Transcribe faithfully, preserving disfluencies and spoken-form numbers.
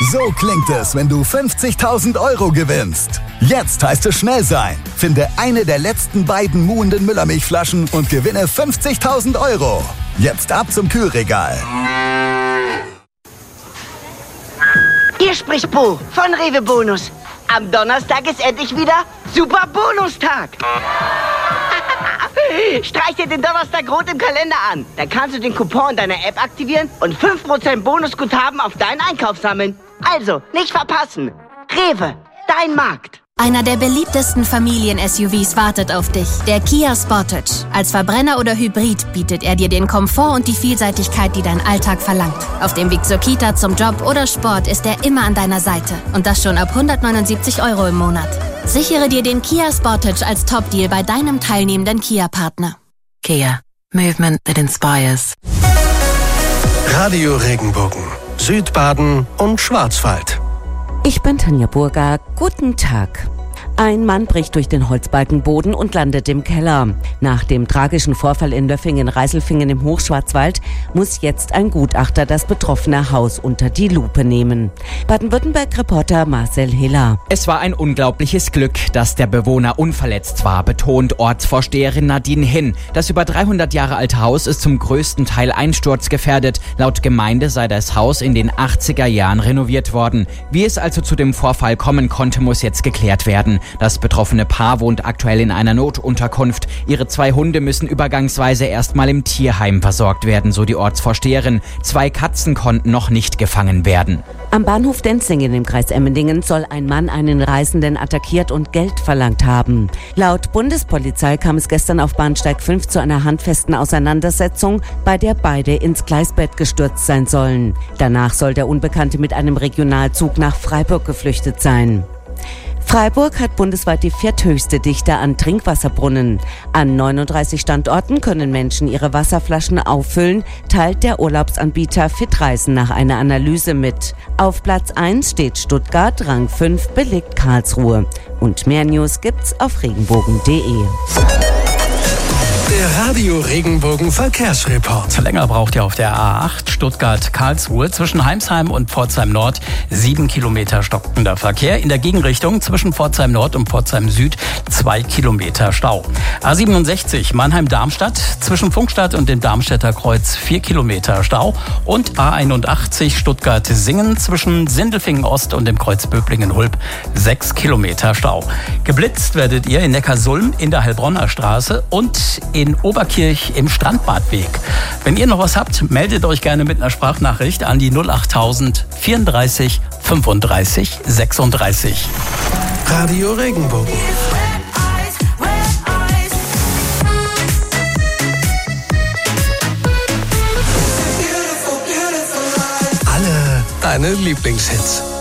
So klingt es, wenn du fünfzigtausend Euro gewinnst. Jetzt heißt es schnell sein. Finde eine der letzten beiden muhenden Müllermilchflaschen und gewinne fünfzigtausend Euro. Jetzt ab zum Kühlregal. Hier spricht Bo von Rewe Bonus. Am Donnerstag ist endlich wieder Super Bonustag. Streich dir den Donnerstag rot im Kalender an. Dann kannst du den Coupon deiner App aktivieren und fünf Prozent Bonusguthaben auf deinen Einkauf sammeln. Also, nicht verpassen. Rewe, dein Markt. Einer der beliebtesten Familien-S U Vs wartet auf dich, der Kia Sportage. Als Verbrenner oder Hybrid bietet er dir den Komfort und die Vielseitigkeit, die dein Alltag verlangt. Auf dem Weg zur Kita, zum Job oder Sport ist er immer an deiner Seite. Und das schon ab hundertneunundsiebzig Euro im Monat. Sichere dir den Kia Sportage als Top-Deal bei deinem teilnehmenden Kia-Partner. Kia. Movement that inspires. Radio Regenbogen. Südbaden und Schwarzwald. Ich bin Tanja Burger. Guten Tag. Ein Mann bricht durch den Holzbalkenboden und landet im Keller. Nach dem tragischen Vorfall in Löffingen-Reiselfingen im Hochschwarzwald muss jetzt ein Gutachter das betroffene Haus unter die Lupe nehmen. Baden-Württemberg-Reporter Marcel Hiller. Es war ein unglaubliches Glück, dass der Bewohner unverletzt war, betont Ortsvorsteherin Nadine Hinn. Das über dreihundert Jahre alte Haus ist zum größten Teil einsturzgefährdet. Laut Gemeinde sei das Haus in den achtziger Jahren renoviert worden. Wie es also zu dem Vorfall kommen konnte, muss jetzt geklärt werden. Das betroffene Paar wohnt aktuell in einer Notunterkunft. Ihre zwei Hunde müssen übergangsweise erstmal im Tierheim versorgt werden, so die Ortsvorsteherin. Zwei Katzen konnten noch nicht gefangen werden. Am Bahnhof Denzlingen im Kreis Emmendingen soll ein Mann einen Reisenden attackiert und Geld verlangt haben. Laut Bundespolizei kam es gestern auf Bahnsteig fünf zu einer handfesten Auseinandersetzung, bei der beide ins Gleisbett gestürzt sein sollen. Danach soll der Unbekannte mit einem Regionalzug nach Freiburg geflüchtet sein. Freiburg hat bundesweit die vierthöchste Dichte an Trinkwasserbrunnen. An neununddreißig Standorten können Menschen ihre Wasserflaschen auffüllen, teilt der Urlaubsanbieter Fitreisen nach einer Analyse mit. Auf Platz eins steht Stuttgart, Rang fünf belegt Karlsruhe. Und mehr News gibt's auf regenbogen punkt de. Der Radio Regenbogen Verkehrsreport. Länger braucht ihr auf der A acht Stuttgart-Karlsruhe zwischen Heimsheim und Pforzheim Nord. Sieben Kilometer stockender Verkehr. In der Gegenrichtung zwischen Pforzheim Nord und Pforzheim Süd zwei Kilometer Stau. A siebenundsechzig Mannheim-Darmstadt zwischen Funkstadt und dem Darmstädter Kreuz vier Kilometer Stau. Und A einundachtzig Stuttgart-Singen zwischen Sindelfingen Ost und dem Kreuz Böblingen-Hulb sechs Kilometer Stau. Geblitzt werdet ihr in Neckarsulm in der Heilbronner Straße und in Oberkirch im Strandbadweg. Wenn ihr noch was habt, meldet euch gerne mit einer Sprachnachricht an die null achttausend vierunddreißig fünfunddreißig sechsunddreißig. Radio Regenbogen. Alle deine Lieblingshits.